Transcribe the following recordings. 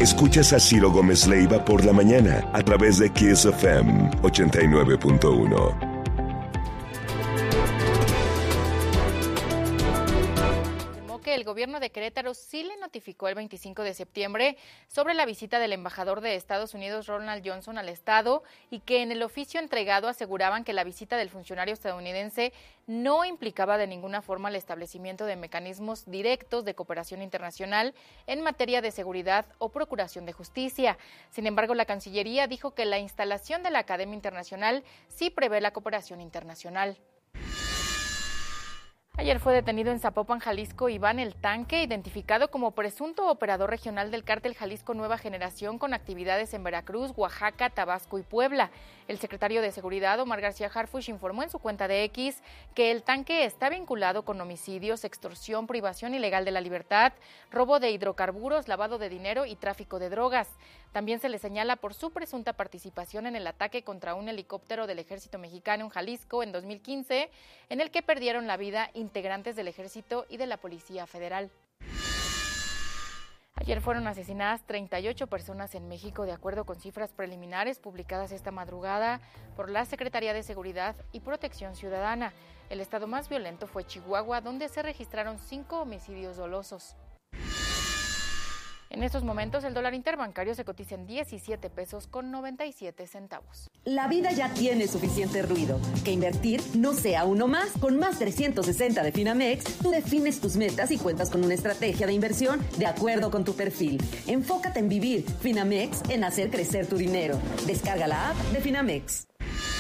Escuchas a Ciro Gómez Leiva por la mañana a través de Kiss FM 89.1. El gobierno de Querétaro sí le notificó el 25 de septiembre sobre la visita del embajador de Estados Unidos, Ronald Johnson, al estado, y que en el oficio entregado aseguraban que la visita del funcionario estadounidense no implicaba de ninguna forma el establecimiento de mecanismos directos de cooperación internacional en materia de seguridad o procuración de justicia. Sin embargo, la Cancillería dijo que la instalación de la Academia Internacional sí prevé la cooperación internacional. Ayer fue detenido en Zapopan, Jalisco, Iván el Tanque, identificado como presunto operador regional del cártel Jalisco Nueva Generación con actividades en Veracruz, Oaxaca, Tabasco y Puebla. El secretario de Seguridad, Omar García Harfuch, informó en su cuenta de X que el Tanque está vinculado con homicidios, extorsión, privación ilegal de la libertad, robo de hidrocarburos, lavado de dinero y tráfico de drogas. También se le señala por su presunta participación en el ataque contra un helicóptero del Ejército Mexicano en Jalisco en 2015, en el que perdieron la vida integrantes del Ejército y de la Policía Federal. Ayer fueron asesinadas 38 personas en México, de acuerdo con cifras preliminares publicadas esta madrugada por la Secretaría de Seguridad y Protección Ciudadana. El estado más violento fue Chihuahua, donde se registraron 5 homicidios dolosos. En estos momentos, el dólar interbancario se cotiza en 17 pesos con 97 centavos. La vida ya tiene suficiente ruido. Que invertir no sea uno más. Con más 360 de Finamex, tú defines tus metas y cuentas con una estrategia de inversión de acuerdo con tu perfil. Enfócate en vivir. Finamex, en hacer crecer tu dinero. Descarga la app de Finamex.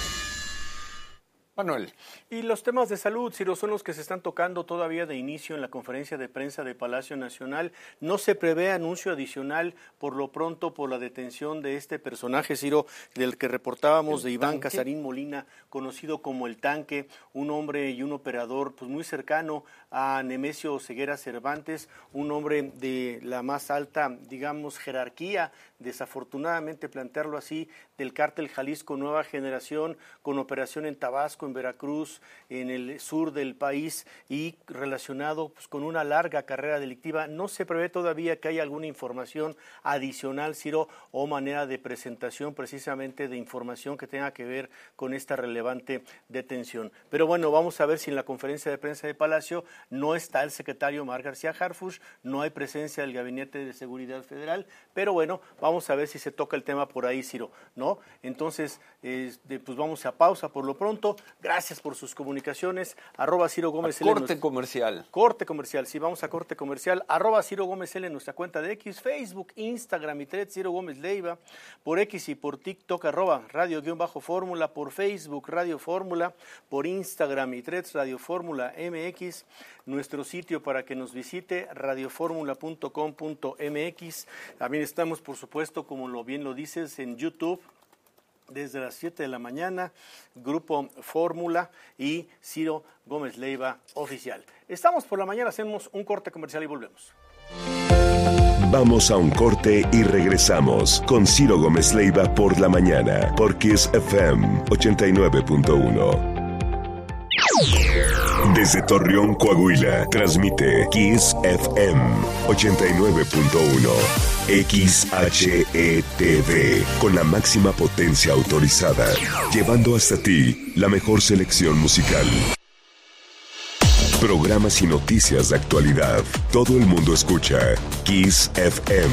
Manuel. Y los temas de salud, Ciro, son los que se están tocando todavía de inicio en la conferencia de prensa de Palacio Nacional. No se prevé anuncio adicional por lo pronto por la detención de este personaje, Ciro, del que reportábamos, de Iván Casarín Molina, conocido como El Tanque, un hombre y un operador pues muy cercano a Nemesio Ceguera Cervantes, un hombre de la más alta, digamos, jerarquía, desafortunadamente plantearlo así, del cártel Jalisco Nueva Generación, con operación en Tabasco, en Veracruz, en el sur del país y relacionado pues, con una larga carrera delictiva. No se prevé todavía que haya alguna información adicional, Ciro, o manera de presentación precisamente de información que tenga que ver con esta relevante detención. Pero bueno, vamos a ver si en la conferencia de prensa de Palacio no está el secretario Omar García Harfuch, no hay presencia del Gabinete de Seguridad Federal, pero bueno, vamos a ver si se toca el tema por ahí, Ciro, ¿no? Entonces, pues vamos a pausa por lo pronto. Gracias por sus comunicaciones. @Ciro Gómez L. Corte comercial. Corte comercial, sí, vamos a corte comercial. @Ciro Gómez L en nuestra cuenta de X, Facebook, Instagram y Threads, Ciro Gómez Leiva. Por X y por TikTok, @Radio_Fórmula. Por Facebook, Radio Fórmula. Por Instagram y Threads, Radio Fórmula MX. Nuestro sitio para que nos visite, radioformula.com.mx. También estamos, por supuesto, como bien lo dices, en YouTube, desde las 7 de la mañana, Grupo Fórmula y Ciro Gómez Leiva Oficial. Estamos por la mañana, hacemos un corte comercial y volvemos. Vamos a un corte y regresamos con Ciro Gómez Leiva por la mañana, por Kiss FM 89.1. Desde Torreón, Coahuila, transmite Kiss FM 89.1. XHETV, con la máxima potencia autorizada, llevando hasta ti la mejor selección musical. Programas y noticias de actualidad. Todo el mundo escucha Kiss FM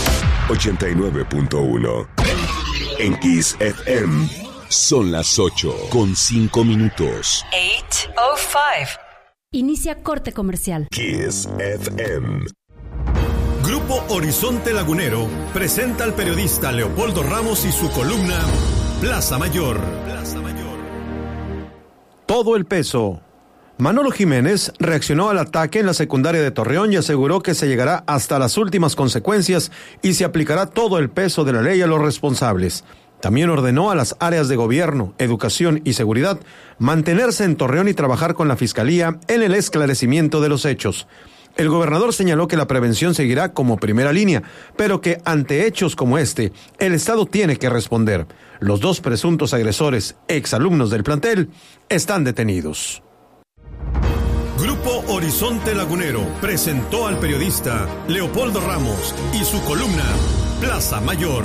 89.1. En Kiss FM son las 8:05. 8:05. Inicia corte comercial. Kiss FM. Grupo Horizonte Lagunero presenta al periodista Leopoldo Ramos y su columna Plaza Mayor. Todo el peso. Manolo Jiménez reaccionó al ataque en la secundaria de Torreón y aseguró que se llegará hasta las últimas consecuencias y se aplicará todo el peso de la ley a los responsables. También ordenó a las áreas de gobierno, educación y seguridad mantenerse en Torreón y trabajar con la Fiscalía en el esclarecimiento de los hechos. El gobernador señaló que la prevención seguirá como primera línea, pero que ante hechos como este, el Estado tiene que responder. Los 2 presuntos agresores, exalumnos del plantel, están detenidos. Grupo Horizonte Lagunero presentó al periodista Leopoldo Ramos y su columna Plaza Mayor.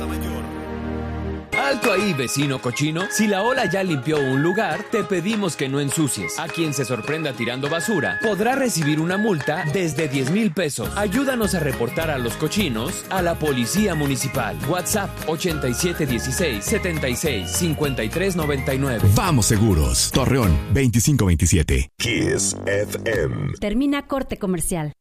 Alto ahí, vecino cochino. Si la ola ya limpió un lugar, te pedimos que no ensucies. A quien se sorprenda tirando basura podrá recibir una multa desde 10,000 pesos. Ayúdanos a reportar a los cochinos a la Policía Municipal. WhatsApp 8716-765399. Vamos seguros. Torreón 2527. Kiss FM. Termina corte comercial.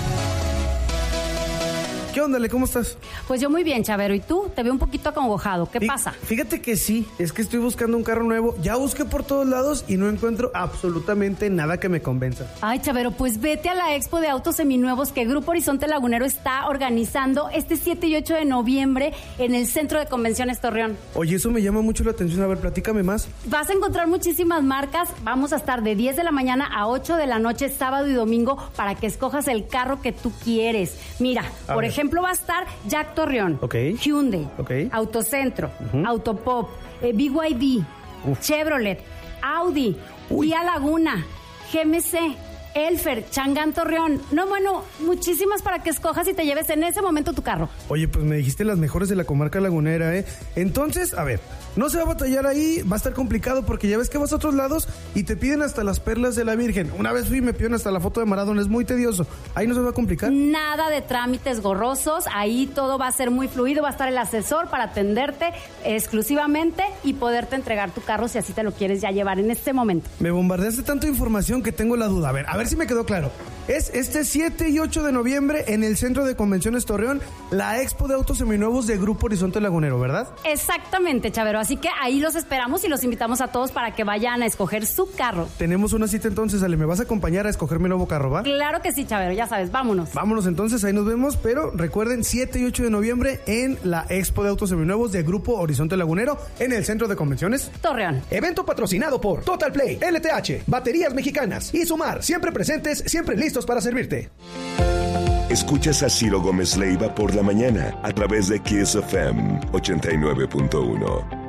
¿Qué onda, Ale? ¿Cómo estás? Pues yo muy bien, Chavero. ¿Y tú? Te veo un poquito acongojado. ¿Qué pasa? Fíjate que sí. Es que estoy buscando un carro nuevo. Ya busqué por todos lados y no encuentro absolutamente nada que me convenza. Ay, Chavero, pues vete a la expo de autos seminuevos que Grupo Horizonte Lagunero está organizando este 7 y 8 de noviembre en el Centro de Convenciones Torreón. Oye, eso me llama mucho la atención. A ver, platícame más. Vas a encontrar muchísimas marcas. Vamos a estar de 10 de la mañana a 8 de la noche, sábado y domingo, para que escojas el carro que tú quieres. Mira, por ejemplo, va a estar Jack Torreón, Hyundai, Autocentro, Autopop, BYD, Chevrolet, Audi, Kia Laguna, GMC, Elfer, Changán Torreón. No, bueno, muchísimas para que escojas y te lleves en ese momento tu carro. Oye, pues me dijiste las mejores de la comarca lagunera, ¿eh? Entonces, a ver, no se va a batallar ahí, va a estar complicado porque ya ves que vas a otros lados y te piden hasta las perlas de la Virgen. Una vez fui y me pidieron hasta la foto de Maradona, es muy tedioso. ¿Ahí no se va a complicar? Nada de trámites gorrosos, ahí todo va a ser muy fluido, va a estar el asesor para atenderte exclusivamente y poderte entregar tu carro si así te lo quieres ya llevar en este momento. Me bombardeaste tanta información que tengo la duda. A ver si me quedó claro. Es este 7 y 8 de noviembre en el Centro de Convenciones Torreón, la expo de autos seminuevos de Grupo Horizonte Lagunero, ¿verdad? Exactamente, Chavero. Así que ahí los esperamos y los invitamos a todos para que vayan a escoger su carro. Tenemos una cita entonces, Ale. ¿Me vas a acompañar a escoger mi nuevo carro, va? Claro que sí, Chavero. Ya sabes, vámonos. Vámonos entonces, ahí nos vemos. Pero recuerden, 7 y 8 de noviembre en la expo de autos seminuevos de Grupo Horizonte Lagunero en el Centro de Convenciones Torreón. Evento patrocinado por Total Play, LTH, Baterías Mexicanas y Sumar. Siempre presentes, siempre listos para servirte. Escuchas a Ciro Gómez Leiva por la mañana a través de Kiss FM 89.1.